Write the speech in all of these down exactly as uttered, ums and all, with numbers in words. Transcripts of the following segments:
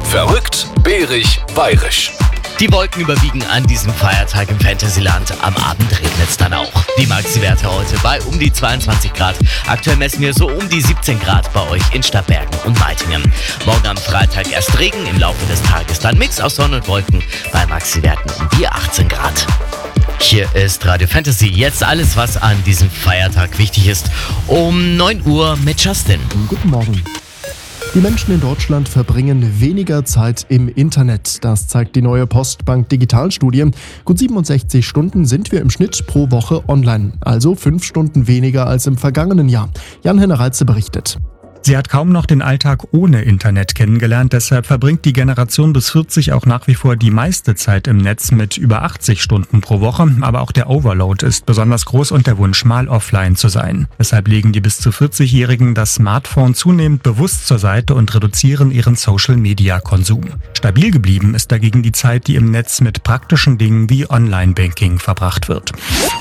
Verrückt, bärig, bayerisch. Die Wolken überwiegen an diesem Feiertag im Fantasyland. Am Abend regnet es dann auch. Die Maxi-Werte heute bei um die zweiundzwanzig Grad. Aktuell messen wir so um die siebzehn Grad bei euch in Stadtbergen und Meitingen. Morgen am Freitag erst Regen, im Laufe des Tages dann Mix aus Sonne und Wolken bei Maxi-Werten um die achtzehn Grad. Hier ist Radio Fantasy. Jetzt alles, was an diesem Feiertag wichtig ist. Um neun Uhr mit Justin. Guten Morgen. Die Menschen in Deutschland verbringen weniger Zeit im Internet. Das zeigt die neue Postbank Digitalstudie. Gut siebenundsechzig Stunden sind wir im Schnitt pro Woche online. Also fünf Stunden weniger als im vergangenen Jahr. Jan-Henner Reitze berichtet. Sie hat kaum noch den Alltag ohne Internet kennengelernt, deshalb verbringt die Generation bis vierzig auch nach wie vor die meiste Zeit im Netz mit über achtzig Stunden pro Woche. Aber auch der Overload ist besonders groß und der Wunsch, mal offline zu sein. Deshalb legen die bis zu vierzig-Jährigen das Smartphone zunehmend bewusst zur Seite und reduzieren ihren Social-Media-Konsum. Stabil geblieben ist dagegen die Zeit, die im Netz mit praktischen Dingen wie Online-Banking verbracht wird.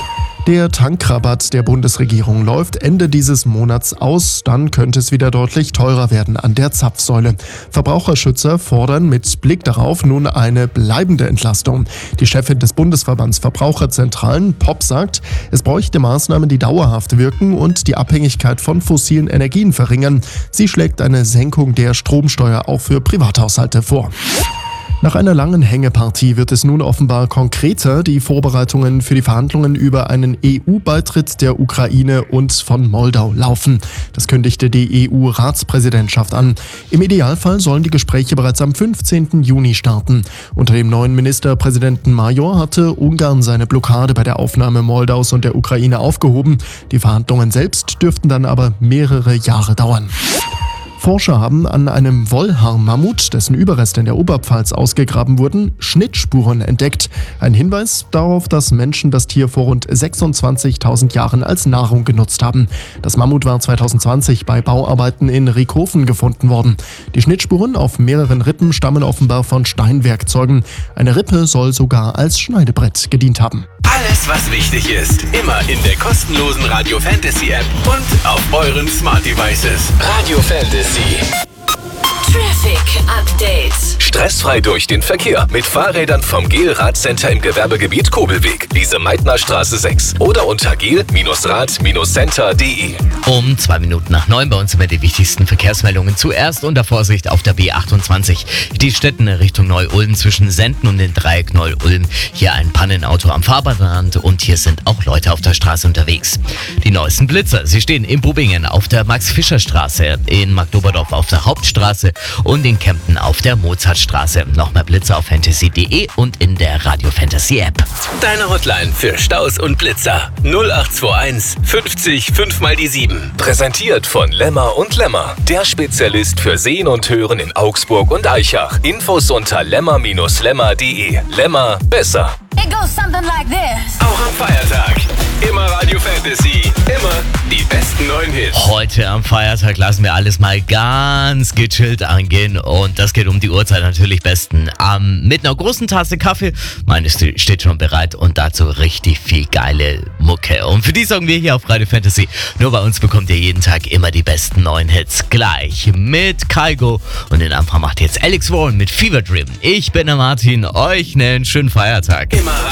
Der Tankrabatt der Bundesregierung läuft Ende dieses Monats aus. Dann könnte es wieder deutlich teurer werden an der Zapfsäule. Verbraucherschützer fordern mit Blick darauf nun eine bleibende Entlastung. Die Chefin des Bundesverbands Verbraucherzentralen, P O P, sagt, es bräuchte Maßnahmen, die dauerhaft wirken und die Abhängigkeit von fossilen Energien verringern. Sie schlägt eine Senkung der Stromsteuer auch für Privathaushalte vor. Nach einer langen Hängepartie wird es nun offenbar konkreter. Die Vorbereitungen für die Verhandlungen über einen E U-Beitritt der Ukraine und von Moldau laufen. Das kündigte die E U-Ratspräsidentschaft an. Im Idealfall sollen die Gespräche bereits am fünfzehnten Juni starten. Unter dem neuen Ministerpräsidenten Major hatte Ungarn seine Blockade bei der Aufnahme Moldaus und der Ukraine aufgehoben. Die Verhandlungen selbst dürften dann aber mehrere Jahre dauern. Forscher haben an einem Wollhaar-Mammut, dessen Überreste in der Oberpfalz ausgegraben wurden, Schnittspuren entdeckt. Ein Hinweis darauf, dass Menschen das Tier vor rund sechsundzwanzigtausend Jahren als Nahrung genutzt haben. Das Mammut war zweitausendzwanzig bei Bauarbeiten in Riekofen gefunden worden. Die Schnittspuren auf mehreren Rippen stammen offenbar von Steinwerkzeugen. Eine Rippe soll sogar als Schneidebrett gedient haben. Alles, was wichtig ist, immer in der kostenlosen Radio Fantasy App und auf euren Smart Devices. Radio Fantasy. Traffic Update. Stressfrei durch den Verkehr mit Fahrrädern vom Gel Radcenter im Gewerbegebiet Kobelweg, Lise Meitner Straße sechs oder unter gel Rad Center punkt de. Um zwei Minuten nach neun bei uns immer die wichtigsten Verkehrsmeldungen. Zuerst unter Vorsicht auf der B achtundzwanzig. Die Städten Richtung Neu-Ulm zwischen Senden und den Dreieck Neu-Ulm. Hier ein Pannenauto am Fahrbahnrand und hier sind auch Leute auf der Straße unterwegs. Die neuesten Blitzer, sie stehen in Bubingen auf der Max-Fischer-Straße, in Magdoberdorf auf der Hauptstraße und in Kempten auf der Mozartstraße. Noch mehr Blitzer auf fantasy punkt de und in der Radio Fantasy App. Deine Hotline für Staus und Blitzer null acht zwei eins fünfzig fünf mal die sieben. Präsentiert von Lemmer und Lemmer, der Spezialist für Sehen und Hören in Augsburg und Aichach. Infos unter lemmer Bindestrich lemmer punkt de. Lemmer, besser. It goes something like this. Auch am Feiertag. Immer Radio Fantasy. Immer die besten neuen Hits. Heute am Feiertag lassen wir alles mal ganz gechillt angehen und das geht um die Uhrzeit natürlich besten. Ähm, mit einer großen Tasse Kaffee, meine steht schon bereit und dazu richtig viel geile Mucke. Und für die sorgen wir hier auf Radio Fantasy. Nur bei uns bekommt ihr jeden Tag immer die besten neuen Hits. Gleich mit Kygo und den Anfang macht jetzt Alex Warren mit Fever Dream. Ich bin der Martin, euch einen schönen Feiertag. Immer